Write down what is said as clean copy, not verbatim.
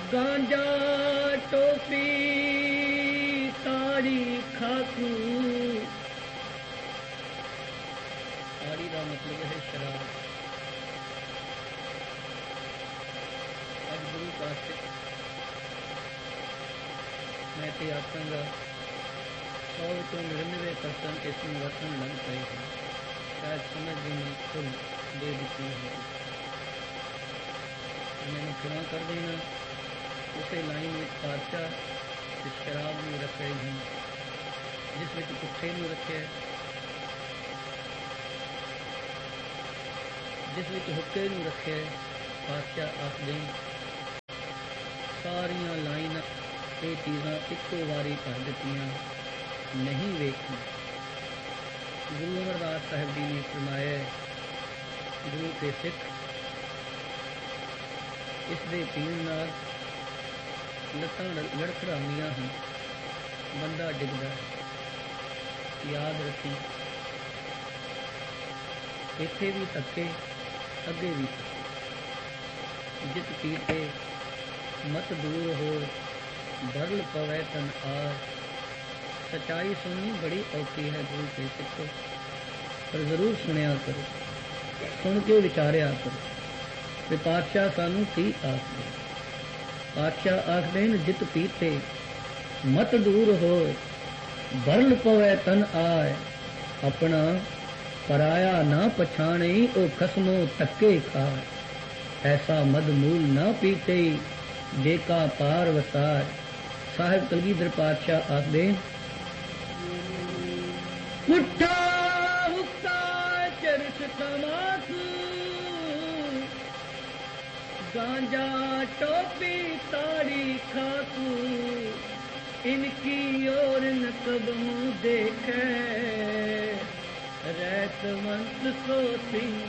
गांजा टोपी ताड़ी खाकू। ताड़ी का मतलब है शराब। अब गुरु का सिख मैं तो आखांगा 100 तो 99% इसमें वतन लग पए हैं। शायद समझ भी नहीं खुल दे दी है। मैंने क्षमा कर देना। उसे लाइन में पातशाह ते शराब में रख रही हूँ जिस में पुट्ठे में रखे जिस में हुक्के में रखे पातशाह आख दें सारिया लाइन ये चीज़ां इको वारी कर दित्तियां नहीं वेखी। गुरु अमरदास साहिब जी ने फरमाया गुरु के सिख इसके पीण नाल लत्तां लड़खड़ांदियां हैं बंदा डिगदा। याद रखी इत्थे भी धक्के अगे भी धक्के। जित पीते मत दूर हो बरल पवै तन आर। सच्चाई सुननी बड़ी औखी है गुरु के सिखो पर जरूर सुनिया करो सुन के विचारिया करो। ते पातशाह सानू की आखदे पातशाह आखदे जित पीते मत दूर हो बरल पवै तन आए। अपना पराया ना पछाणे ओ खसमो टक्के खाए। ऐसा मदमूल ना पीते जेका पार वसाए। साहिब कलगीधर पातशाह आखदे पुट्ठा हुक्का चरस तमाकू गांजा टोपी ताड़ी खाकू। इनकी ओर न कबहू देखे रैत मंत सो सिंह